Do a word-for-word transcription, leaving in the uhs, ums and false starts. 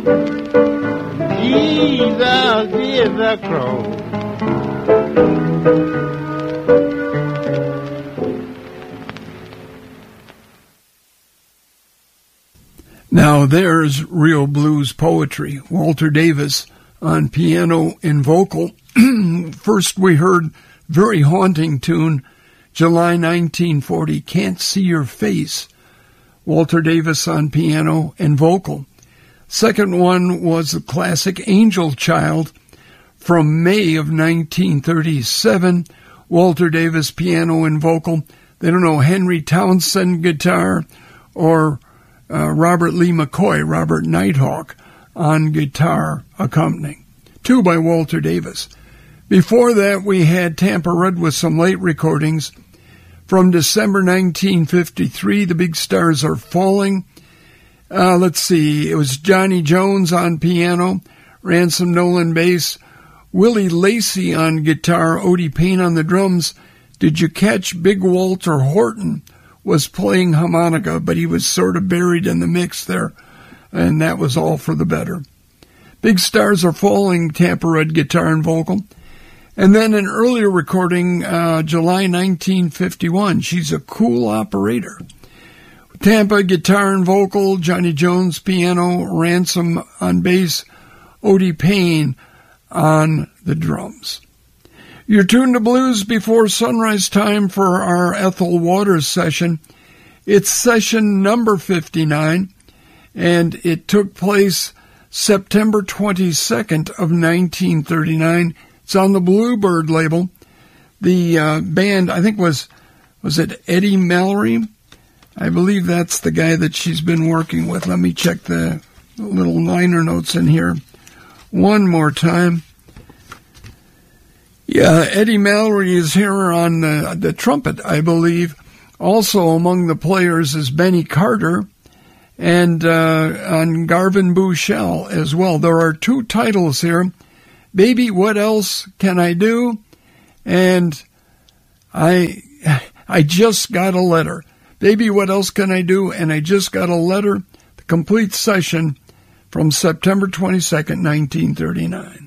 Jesus is a crow. Now there's real blues poetry. Walter Davis on piano and vocal. First we heard very haunting tune, July nineteen forty, Can't See Your Face. Walter Davis on piano and vocal. Second one was the classic Angel Child from May of nineteen thirty-seven. Walter Davis piano and vocal. They don't know, Henry Townsend guitar or Uh, Robert Lee McCoy, Robert Nighthawk, on guitar accompanying. Two by Walter Davis. Before that, we had Tampa Red with some late recordings. From December nineteen fifty-three, The Big Stars Are Falling. Uh, let's see, it was Johnny Jones on piano, Ransom Nolan bass, Willie Lacey on guitar, Odie Payne on the drums. Did you catch Big Walter Horton was playing harmonica, but he was sort of buried in the mix there, and that was all for the better. Big Stars Are Falling, Tampa Red guitar and vocal. And then an earlier recording, uh, July nineteen fifty-one, She's a Cool Operator. Tampa guitar and vocal, Johnny Jones piano, Ransom on bass, Odie Payne on the drums. You're tuned to Blues Before Sunrise time for our Ethel Waters session. It's session number fifty-nine, and it took place September twenty-second of nineteen thirty-nine. It's on the Bluebird label. The uh, band, I think, was, was it Eddie Mallory? I believe that's the guy that she's been working with. Let me check the little liner notes in here one more time. Yeah, Eddie Mallory is here on the, the trumpet, I believe. Also among the players is Benny Carter and uh, on Garvin Bouchel as well. There are two titles here, Baby, What Else Can I Do? And I, I Just Got a Letter. Baby, What Else Can I Do? And I Just Got a Letter, the complete session from September twenty-second, nineteen thirty-nine.